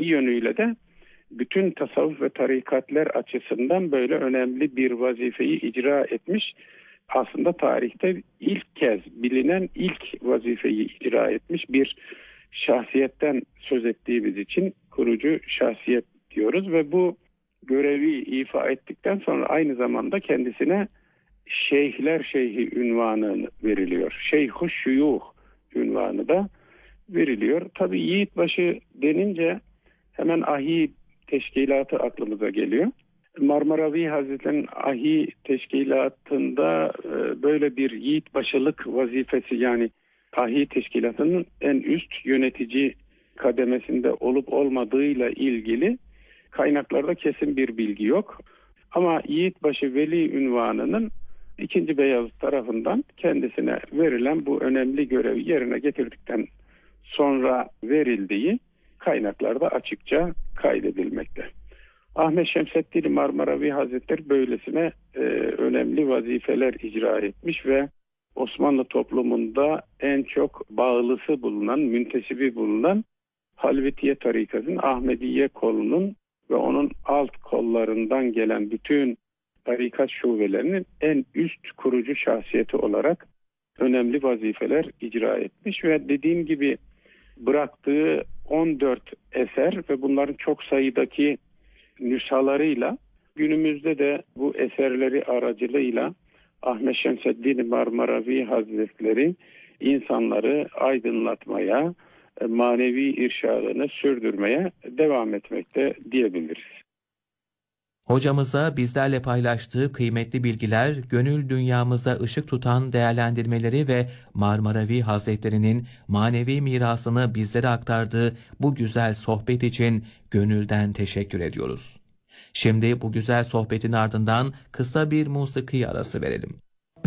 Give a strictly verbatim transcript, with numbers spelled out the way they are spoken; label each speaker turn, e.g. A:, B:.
A: bir yönüyle de bütün tasavvuf ve tarikatler açısından böyle önemli bir vazifeyi icra etmiş. Aslında tarihte ilk kez bilinen ilk vazifeyi icra etmiş bir şahsiyetten söz ettiğimiz için kurucu şahsiyet diyoruz ve bu görevi ifa ettikten sonra aynı zamanda kendisine Şeyhler Şeyhi ünvanı veriliyor. Şeyh-i Şuyuh ünvanı da veriliyor. Tabii Yiğitbaşı denince hemen ahi teşkilatı aklımıza geliyor. Marmaravi Hazretleri'nin ahi teşkilatında böyle bir yiğitbaşılık vazifesi, yani ahi teşkilatının en üst yönetici kademesinde olup olmadığıyla ilgili kaynaklarda kesin bir bilgi yok. Ama Yiğitbaşı Veli ünvanının ikinci Beyazıt tarafından kendisine verilen bu önemli görevi yerine getirdikten sonra verildiği kaynaklarda açıkça kaydedilmekte. Ahmet Şemseddin Marmaravi Hazretleri böylesine e, önemli vazifeler icra etmiş ve Osmanlı toplumunda en çok bağlısı bulunan, müntesibi bulunan Halvetiye tarikatının Ahmediye kolunun ve onun alt kollarından gelen bütün tarikat şubelerinin en üst kurucu şahsiyeti olarak önemli vazifeler icra etmiş ve dediğim gibi bıraktığı on dört eser ve bunların çok sayıdaki nüshalarıyla günümüzde de bu eserleri aracılığıyla Ahmet Şemseddin Marmaravi Hazretleri insanları aydınlatmaya, manevi irşadını sürdürmeye devam etmekte diyebiliriz.
B: Hocamıza bizlerle paylaştığı kıymetli bilgiler, gönül dünyamıza ışık tutan değerlendirmeleri ve Marmaravi Hazretleri'nin manevi mirasını bizlere aktardığı bu güzel sohbet için gönülden teşekkür ediyoruz. Şimdi bu güzel sohbetin ardından kısa bir musiki arası verelim.